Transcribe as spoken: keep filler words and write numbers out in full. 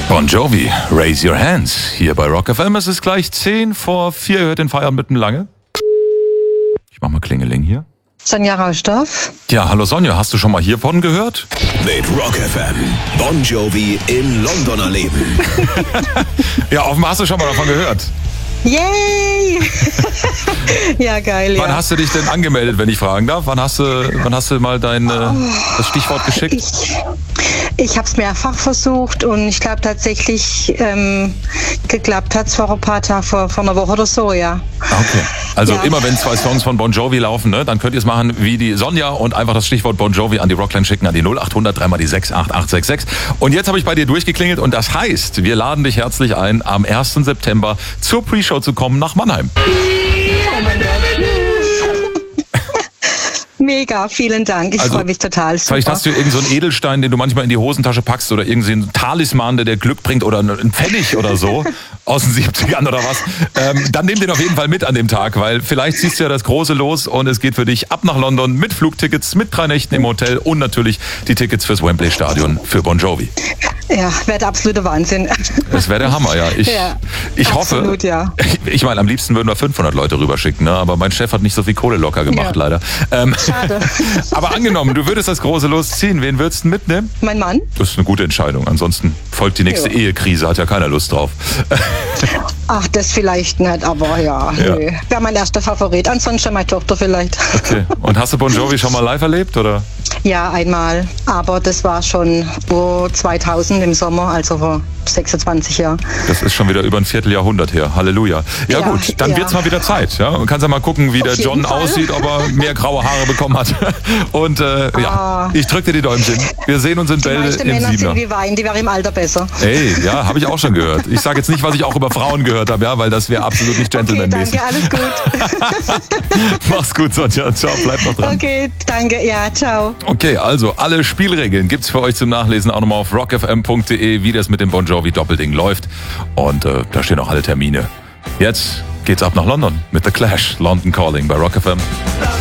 Bon Jovi, Raise Your Hands. Hier bei Rock F M. Es ist gleich zehn vor vier. Ihr hört den Feierabend mitten lange. Ich mach mal Klingeling hier. Sonja Rausdorf. Ja, hallo Sonja, hast du schon mal hiervon gehört? Mit Rock F M. Bon Jovi in Londoner Leben. Ja, offenbar hast du schon mal davon gehört. Yay! Ja, geil, ja. Wann hast du dich denn angemeldet, wenn ich fragen darf? Wann hast du, wann hast du mal dein äh, das Stichwort geschickt? Ich, ich habe es mehrfach versucht und ich glaube tatsächlich ähm, geklappt hat es vor ein paar Tagen, vor, vor einer Woche oder so, ja. Okay. Also Ja. immer wenn zwei Songs von Bon Jovi laufen, ne, dann könnt ihr es machen wie die Sonja und einfach das Stichwort Bon Jovi an die Rockline schicken, an die null acht hundert drei mal die sechs acht acht sechs sechs. Und jetzt habe ich bei dir durchgeklingelt und das heißt, wir laden dich herzlich ein, am ersten September zur Pre-Show zu kommen nach Mannheim. Oh mein Gott. Mega, vielen Dank. Ich Also, freue mich total. Super. Vielleicht hast du irgend so einen Edelstein, den du manchmal in die Hosentasche packst oder irgendwie einen Talisman, der dir Glück bringt oder einen Pfennig oder so aus den siebzigern oder was. Ähm, dann nimm den auf jeden Fall mit an dem Tag, weil vielleicht ziehst du ja das große Los und es geht für dich ab nach London mit Flugtickets, mit drei Nächten im Hotel und natürlich die Tickets fürs Wembley Stadion für Bon Jovi. Ja, wäre der absolute Wahnsinn. Das wäre der Hammer, ja. Ich, Ja, ich hoffe, absolut, ja. ich meine, am liebsten würden wir fünfhundert Leute rüberschicken, ne? Aber mein Chef hat nicht so viel Kohle locker gemacht, Ja. leider. Ähm, Schade. aber angenommen, du würdest das große Los ziehen, wen würdest du mitnehmen? Mein Mann? Das ist eine gute Entscheidung. Ansonsten folgt die nächste Ja. Ehekrise, hat ja keiner Lust drauf. Ach, das vielleicht nicht, aber ja, Ja. nö. Wäre mein erster Favorit. Ansonsten meine Tochter vielleicht. Okay. Und hast du Bon Jovi schon mal live erlebt, oder? Ja, einmal. Aber das war schon vor zweitausend im Sommer, also vor sechsundzwanzig Jahren. Das ist schon wieder über ein Vierteljahrhundert her. Halleluja. Ja, Ja, gut, dann ja. wird's mal wieder Zeit. Ja? Und kannst ja mal gucken, wie der jeden John Fall. aussieht, ob er mehr graue Haare bekommen hat. Und äh, ja, Ah. ich drück dir die Däumchen. Wir sehen uns in Die Bälde meisten im Männer Siebener. sind wie Wein, die wären im Alter besser. Ey, ja, habe ich auch schon gehört. Ich sage jetzt nicht, was ich auch über Frauen gehört habe, ja, weil das wäre absolut nicht Okay, gentlemanmäßig. danke, alles gut. Mach's gut, Sonja. Ciao, bleib noch dran. Okay, danke, ja, ciao. Okay, also alle Spielregeln gibt's für euch zum Nachlesen auch nochmal auf rock f m punkt d e, wie das mit dem Bon Jovi Doppelding läuft. Und äh, da stehen auch alle Termine. Jetzt geht's ab nach London mit The Clash. London Calling bei Rock F M.